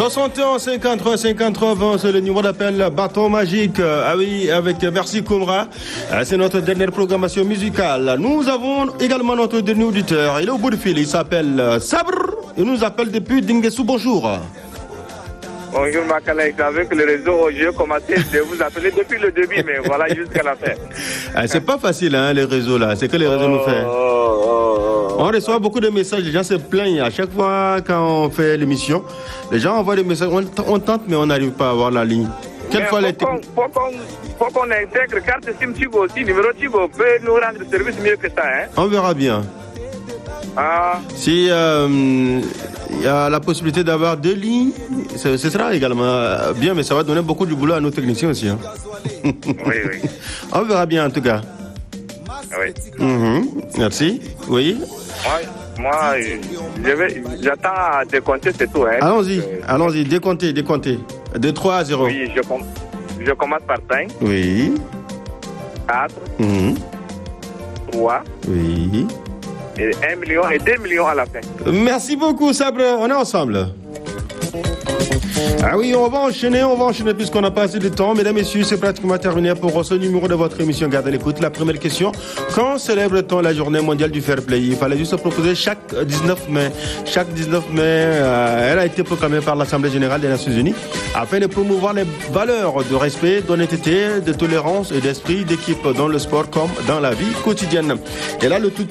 61 53 53 20, c'est le numéro d'appel Bâton Magique. Ah oui, avec Merci Koumra. C'est notre dernière programmation musicale. Nous avons également notre dernier auditeur. Il est au bout du fil. Il s'appelle Sabre. Il nous appelle depuis Dinguessou. Bonjour. Bonjour Makala, avec le réseau, j'ai commencé de vous appeler depuis le début, mais voilà jusqu'à la fin. C'est pas facile, hein, les réseaux là. C'est que les réseaux nous font. On reçoit beaucoup de messages, les gens se plaignent à chaque fois quand on fait l'émission. Les gens envoient des messages, on tente mais on n'arrive pas à avoir la ligne. Faut qu'on intègre carte SIM Tigo aussi, numéro Tigo peut nous rendre service mieux que ça. Hein? On verra bien. Ah. Si il y a la possibilité d'avoir 2 lignes, ce sera également bien, mais ça va donner beaucoup de boulot à nos techniciens aussi. Hein. Oui. On verra bien en tout cas. Oui. Merci. Oui. Moi, j'attends à décompter, c'est tout. Hein. Allons-y, décomptez. De 3 à 0. Oui, je commence par 5. Oui. 4. 3. Oui. Et 1 million et 2 millions à la fin. Merci beaucoup, Sabre. On est ensemble. Ah oui, on va enchaîner puisqu'on n'a pas assez de temps. Mesdames, Messieurs, c'est pratiquement terminé pour ce numéro de votre émission. Gardez l'écoute. La première question, quand célèbre-t-on la journée mondiale du fair play? Il fallait juste se proposer chaque 19 mai. Chaque 19 mai, elle a été proclamée par l'Assemblée générale des Nations Unies afin de promouvoir les valeurs de respect, d'honnêteté, de tolérance et d'esprit d'équipe dans le sport comme dans la vie quotidienne. Et là, le tout